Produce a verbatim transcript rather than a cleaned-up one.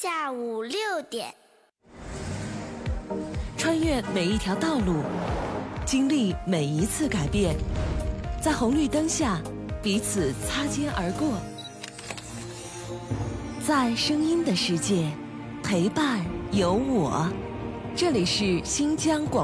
下午六点。 穿越每一条道路，经历每一次改变，在红绿灯下彼此擦肩而过，在声音的世界陪伴有我。这里是新疆广